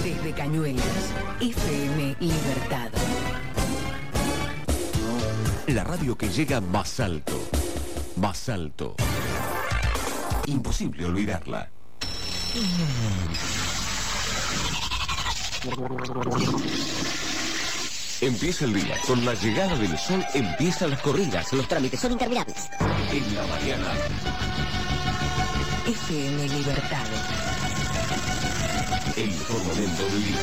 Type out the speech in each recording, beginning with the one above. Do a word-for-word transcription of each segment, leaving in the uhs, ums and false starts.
Desde Cañuelas, F M Libertad. La radio que llega más alto. Más alto. Imposible olvidarla. Empieza el día. Con la llegada del sol empiezan las corridas. Los trámites son interminables. En la mañana. F M Libertad. El mejor momento del día.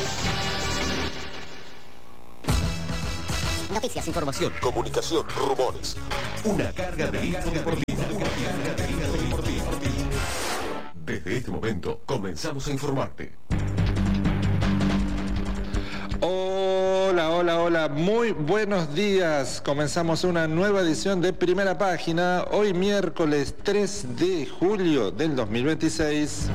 Noticias, información, Comunicación, rumores. Una carga de info deportiva. Una carga de info deportiva. Desde este momento comenzamos a informarte. Hola, hola, hola, muy buenos días. Comenzamos una nueva edición de Primera Página, hoy miércoles tres de julio del dos mil veintiséis.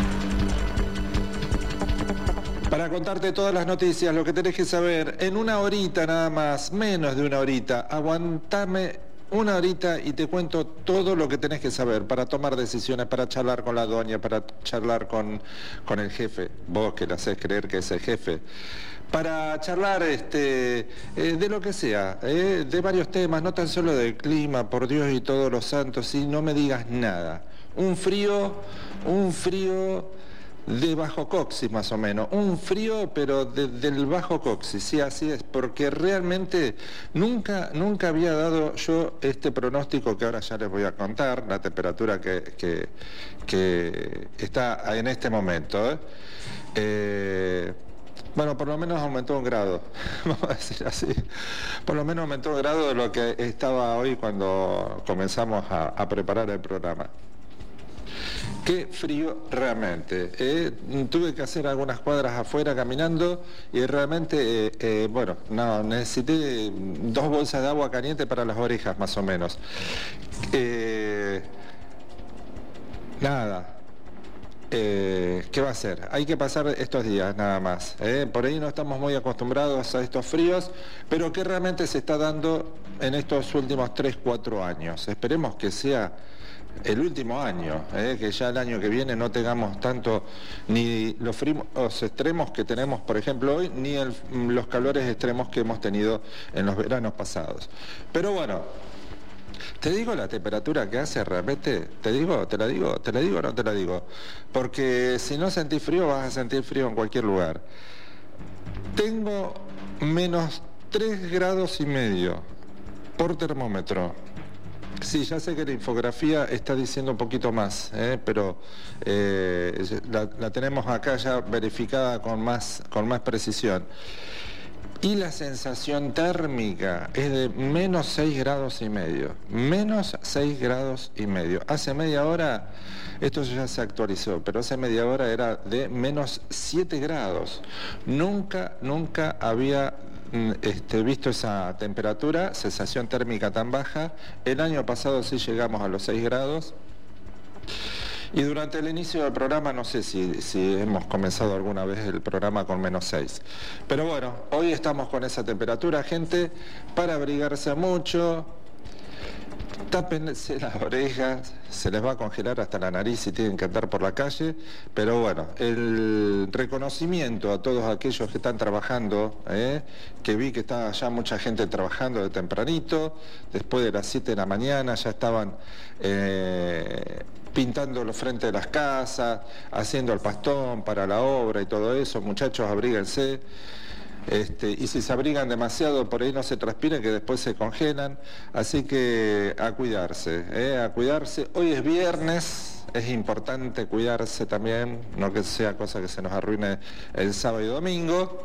Para contarte todas las noticias, lo que tenés que saber, en una horita nada más, menos de una horita, aguantame una horita y te cuento todo lo que tenés que saber para tomar decisiones, para charlar con la doña, para charlar con, con el jefe, vos que le hacés creer que es el jefe, para charlar este, eh, de lo que sea, eh, de varios temas, no tan solo del clima, por Dios y todos los santos, y no me digas nada. Un frío, un frío de bajo coxis más o menos, un frío pero de, del bajo coxis, sí, así es, porque realmente nunca, nunca había dado yo este pronóstico que ahora ya les voy a contar, la temperatura que, que, que está en este momento, ¿eh? Eh, Bueno, por lo menos aumentó un grado, vamos a decir así. Por lo menos aumentó un grado de lo que estaba hoy cuando comenzamos a, a preparar el programa. Qué frío realmente. Eh, tuve que hacer algunas cuadras afuera caminando y realmente, eh, eh, bueno, no, necesité dos bolsas de agua caliente para las orejas más o menos. Eh, nada. Eh, ¿Qué va a hacer? Hay que pasar estos días nada más. ¿eh? Por ahí no estamos muy acostumbrados a estos fríos, pero que realmente se está dando en estos últimos tres, cuatro años. Esperemos que sea el último año, ¿eh? que ya el año que viene no tengamos tanto ni los fríos extremos que tenemos, por ejemplo, hoy, ni el, los calores extremos que hemos tenido en los veranos pasados. Pero bueno, ¿te digo la temperatura que hace realmente? ¿Te digo? ¿Te la digo? ¿Te la digo o no te la digo? Porque si no sentís frío, vas a sentir frío en cualquier lugar. Tengo menos tres grados y medio por termómetro. Sí, ya sé que la infografía está diciendo un poquito más, ¿eh? pero eh, la, la tenemos acá ya verificada con más, con más precisión. Y la sensación térmica es de menos seis grados y medio. Menos seis grados y medio. Hace media hora, esto ya se actualizó, pero hace media hora era de menos siete grados. Nunca, nunca había este, visto esa temperatura, sensación térmica tan baja. El año pasado sí llegamos a los seis grados. Y durante el inicio del programa, no sé si, si hemos comenzado alguna vez el programa con menos seis. Pero bueno, hoy estamos con esa temperatura, gente, para abrigarse mucho. Tápense las orejas, se les va a congelar hasta la nariz si tienen que andar por la calle. Pero bueno, el reconocimiento a todos aquellos que están trabajando, ¿eh? que vi que estaba ya mucha gente trabajando de tempranito, después de las siete de la mañana ya estaban Eh, pintando los frentes de las casas, haciendo el pastón para la obra y todo eso. Muchachos, abríguense. Este, y si se abrigan demasiado, por ahí no se transpiren, que después se congelan. Así que a cuidarse, ¿eh? a cuidarse. Hoy es viernes, es importante cuidarse también, no que sea cosa que se nos arruine el sábado y domingo.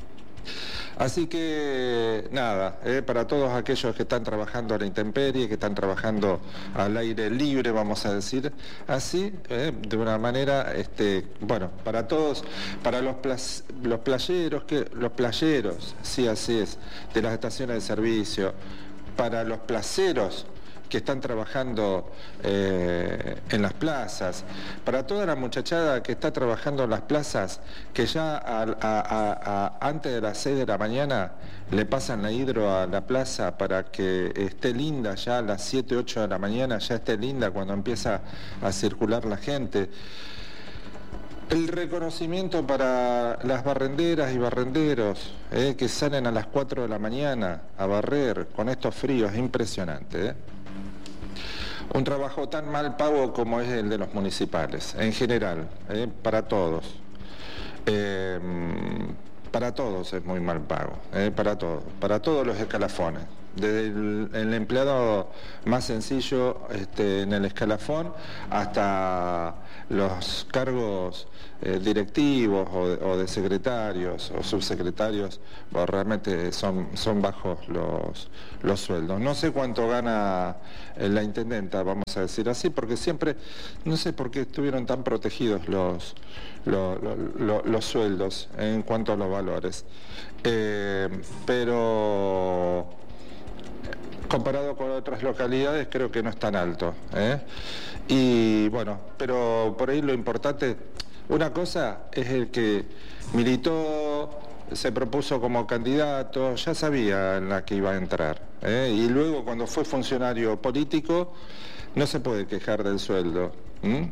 Así que nada, eh, para todos aquellos que están trabajando a la intemperie, que están trabajando al aire libre, vamos a decir así, eh, de una manera, este, bueno, para todos, para los, plas, los playeros, que, los playeros, sí, así es, de las estaciones de servicio, para los placeros que están trabajando eh, en las plazas, para toda la muchachada que está trabajando en las plazas, que ya a, a, a, a, antes de las seis de la mañana le pasan la hidro a la plaza para que esté linda ya a las siete, ocho de la mañana, ya esté linda cuando empieza a circular la gente. El reconocimiento para las barrenderas y barrenderos eh, que salen a las cuatro de la mañana a barrer con estos fríos, es impresionante. ¿eh? Un trabajo tan mal pago como es el de los municipales, en general, eh, para todos. Eh, para todos es muy mal pago, eh, para todos, para todos los escalafones. Desde el, el empleado más sencillo este, en el escalafón hasta los cargos eh, directivos o de, o de secretarios o subsecretarios, bueno, realmente son, son bajos los, los sueldos. No sé cuánto gana la intendenta, vamos a decir así, porque siempre, no sé por qué estuvieron tan protegidos los, los, los, los sueldos en cuanto a los valores. Eh, pero... comparado con otras localidades creo que no es tan alto, ¿eh? Y bueno, pero por ahí lo importante, una cosa es el que militó, se propuso como candidato, ya sabía en la que iba a entrar, ¿eh? Y luego cuando fue funcionario político no se puede quejar del sueldo, ¿m?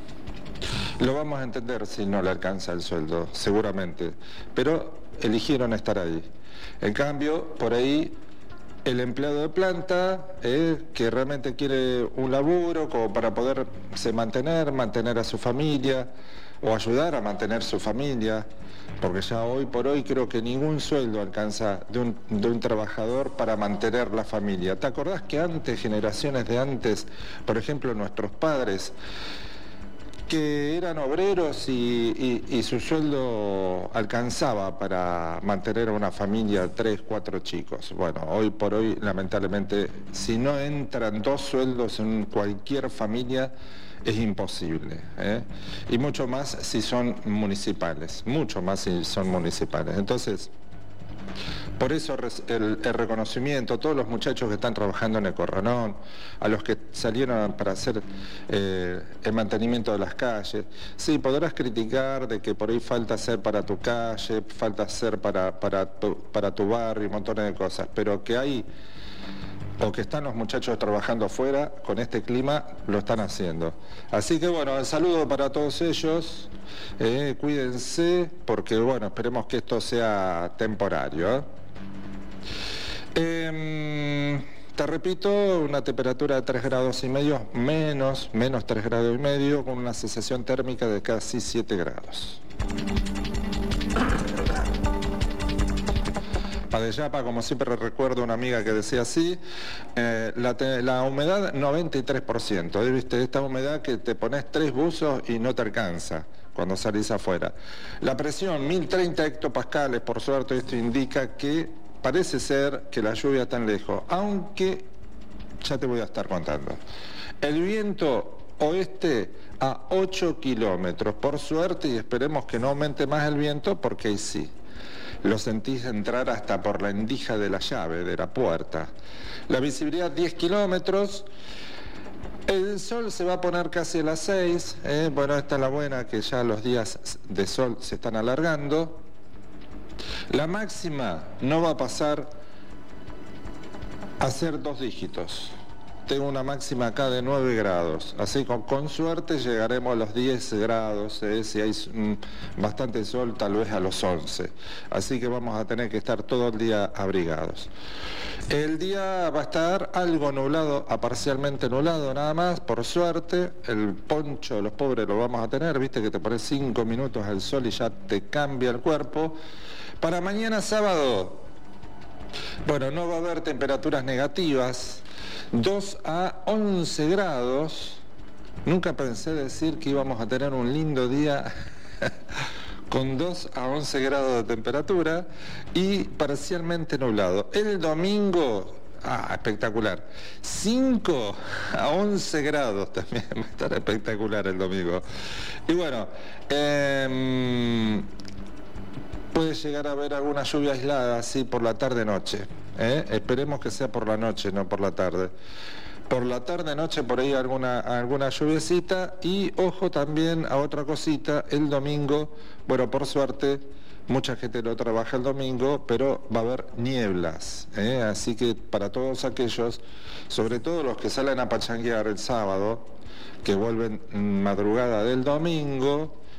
Lo vamos a entender si no le alcanza el sueldo, seguramente, pero eligieron estar ahí. En cambio, por ahí el empleado de planta, eh, que realmente quiere un laburo como para poderse mantener, mantener a su familia o ayudar a mantener su familia, porque ya hoy por hoy creo que ningún sueldo alcanza de un, de un trabajador para mantener la familia. ¿Te acordás que antes, generaciones de antes, por ejemplo nuestros padres, que eran obreros y, y, y su sueldo alcanzaba para mantener a una familia, tres, cuatro chicos? Bueno, hoy por hoy, lamentablemente, si no entran dos sueldos en cualquier familia, es imposible, ¿eh? Y mucho más si son municipales, mucho más si son municipales. Entonces, por eso el, el reconocimiento a todos los muchachos que están trabajando en Ecorranón, a los que salieron para hacer eh, el mantenimiento de las calles. Sí, podrás criticar de que por ahí falta hacer para tu calle, falta hacer para, para, tu, para tu barrio, montones de cosas, pero que hay, o que están los muchachos trabajando afuera, con este clima lo están haciendo. Así que bueno, el saludo para todos ellos, eh, cuídense, porque bueno, esperemos que esto sea temporario, ¿eh? Eh, te repito, una temperatura de tres grados y medio, menos, menos tres grados y medio, con una sensación térmica de casi siete grados. Padellapa, como siempre recuerdo una amiga que decía así, eh, la, te, la humedad noventa y tres por ciento, ¿eh? ¿Viste? Esta humedad que te pones tres buzos y no te alcanza cuando salís afuera. La presión, mil treinta hectopascales, por suerte esto indica que parece ser que la lluvia está lejos, aunque ya te voy a estar contando. El viento oeste a ocho kilómetros, por suerte, y esperemos que no aumente más el viento, porque ahí sí. Lo sentís entrar hasta por la endija de la llave, de la puerta. La visibilidad diez kilómetros. El sol se va a poner casi a las seis. ¿eh? Bueno, esta es la buena, que ya los días de sol se están alargando. La máxima no va a pasar a ser dos dígitos. Tengo una máxima acá de nueve grados, así con, con suerte llegaremos a los diez grados, eh, si hay mm, bastante sol, tal vez a los once. Así que vamos a tener que estar todo el día abrigados. El día va a estar algo nublado, a parcialmente nublado nada más, por suerte. El poncho de los pobres lo vamos a tener, viste que te pones cinco minutos al sol y ya te cambia el cuerpo. Para mañana sábado, bueno, no va a haber temperaturas negativas, dos a once grados. Nunca pensé decir que íbamos a tener un lindo día con dos a once grados de temperatura y parcialmente nublado. El domingo, ah, espectacular, cinco a once grados también, va a estar espectacular el domingo. Y bueno, eh, puede llegar a haber alguna lluvia aislada, así por la tarde-noche. ¿eh? Esperemos que sea por la noche, no por la tarde. Por la tarde-noche por ahí alguna, alguna lluviecita y ojo también a otra cosita, el domingo, bueno, por suerte, mucha gente no trabaja el domingo, pero va a haber nieblas. ¿eh? Así que para todos aquellos, sobre todo los que salen a pachanguear el sábado, que vuelven madrugada del domingo,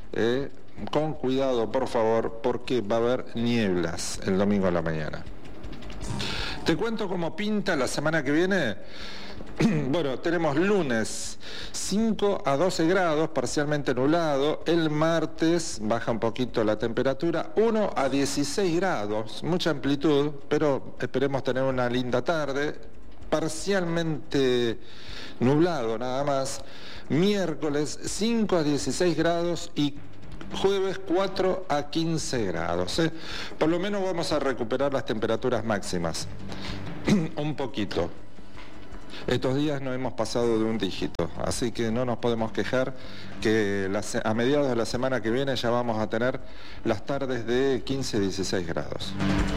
eh, con cuidado, por favor, porque va a haber nieblas el domingo a la mañana. Te cuento cómo pinta la semana que viene. Bueno, tenemos lunes cinco a doce grados, parcialmente nublado. El martes baja un poquito la temperatura, uno a dieciséis grados, mucha amplitud, pero esperemos tener una linda tarde. Parcialmente nublado nada más. Miércoles cinco a dieciséis grados y jueves cuatro a quince grados. ¿eh? Por lo menos vamos a recuperar las temperaturas máximas. Un poquito. Estos días no hemos pasado de un dígito, así que no nos podemos quejar que a mediados de la semana que viene ya vamos a tener las tardes de quince a dieciséis grados.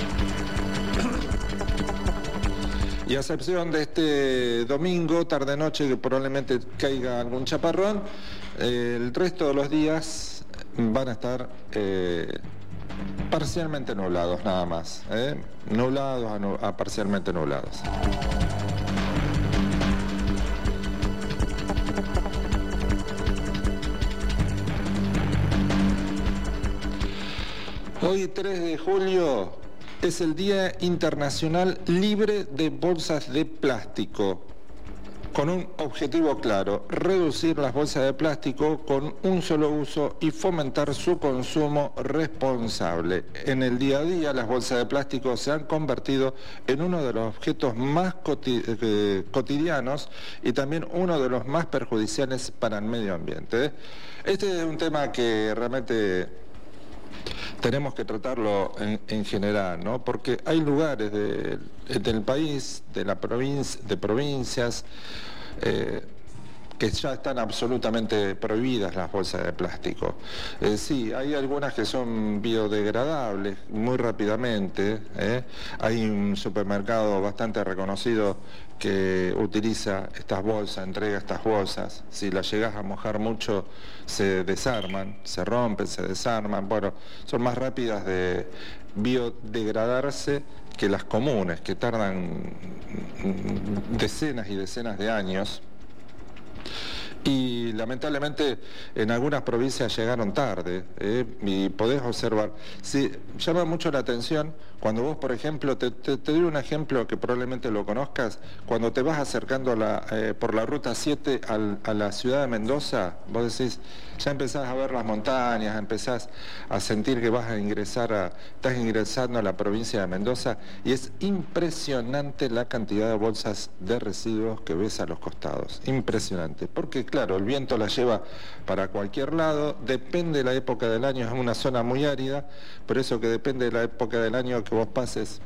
Y a excepción de este domingo, tarde-noche, que probablemente caiga algún chaparrón, eh, el resto de los días van a estar eh, parcialmente nublados nada más. ¿eh? Nublados a, nu a parcialmente nublados. Hoy, tres de julio, es el Día Internacional Libre de Bolsas de Plástico, con un objetivo claro: reducir las bolsas de plástico con un solo uso y fomentar su consumo responsable. En el día a día, las bolsas de plástico se han convertido en uno de los objetos más cotidianos y también uno de los más perjudiciales para el medio ambiente. Este es un tema que realmente tenemos que tratarlo en, en general, ¿no? Porque hay lugares de, del país, de la provincia, de provincias, eh, que ya están absolutamente prohibidas las bolsas de plástico. Eh, sí, hay algunas que son biodegradables muy rápidamente. ¿eh? Hay un supermercado bastante reconocido que utiliza estas bolsas, entrega estas bolsas. Si las llegas a mojar mucho, se desarman, se rompen, se desarman. Bueno, son más rápidas de biodegradarse que las comunes, que tardan decenas y decenas de años. Y lamentablemente en algunas provincias llegaron tarde, ¿eh? y podés observar, sí, llama mucho la atención cuando vos, por ejemplo, te, te, te doy un ejemplo que probablemente lo conozcas, cuando te vas acercando a la, eh, por la ruta siete al, a la ciudad de Mendoza, vos decís, ya empezás a ver las montañas, empezás a sentir que vas a ingresar a, estás ingresando a la provincia de Mendoza, y es impresionante la cantidad de bolsas de residuos que ves a los costados, impresionante, porque claro, el viento la lleva para cualquier lado, depende de la época del año, es una zona muy árida, por eso que depende de la época del año que vos pases,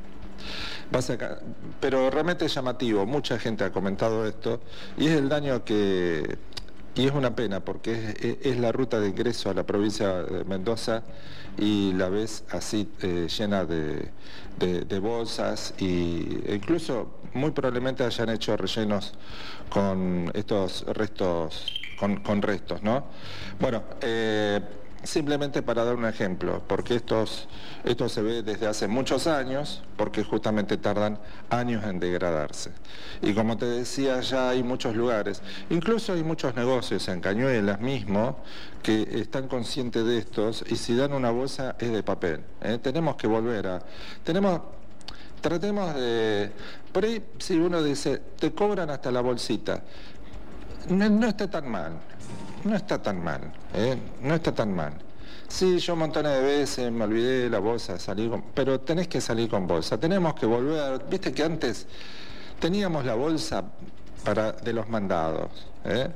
vas a, pero realmente es llamativo, mucha gente ha comentado esto, y es el daño que, y es una pena, porque es, es la ruta de ingreso a la provincia de Mendoza, y la ves así eh, llena de, de, de bolsas, y incluso muy probablemente hayan hecho rellenos con estos restos, con, con restos, ¿no? Bueno, eh, simplemente para dar un ejemplo, porque estos, esto se ve desde hace muchos años, porque justamente tardan años en degradarse. Y como te decía, ya hay muchos lugares, incluso hay muchos negocios en Cañuelas mismo, que están conscientes de estos, y si dan una bolsa es de papel. ¿eh? Tenemos que volver a... tenemos Tratemos de... Por ahí, si uno dice, te cobran hasta la bolsita, no, no está tan mal, no está tan mal, ¿eh? no está tan mal. Sí, yo montones de veces me olvidé de la bolsa, salí con... pero tenés que salir con bolsa, tenemos que volver, viste que antes teníamos la bolsa para, de los mandados, ¿eh?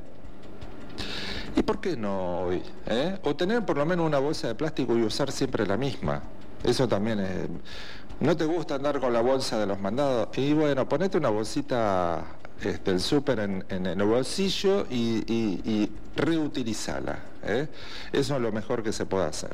¿Y por qué no hoy? ¿eh? O tener por lo menos una bolsa de plástico y usar siempre la misma, eso también es... ¿No te gusta andar con la bolsa de los mandados? Y bueno, ponete una bolsita este, del súper en, en el bolsillo y, y, y reutilizala. ¿eh? Eso es lo mejor que se puede hacer.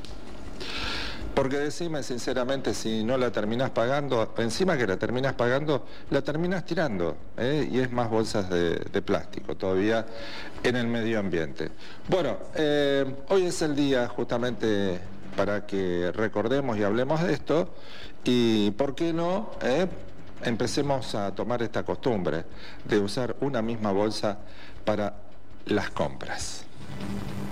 Porque decime sinceramente, si no la terminás pagando, encima que la terminás pagando, la terminás tirando. ¿eh? Y es más bolsas de, de plástico todavía en el medio ambiente. Bueno, eh, hoy es el día justamente para que recordemos y hablemos de esto, y por qué no, ¿eh? empecemos a tomar esta costumbre de usar una misma bolsa para las compras.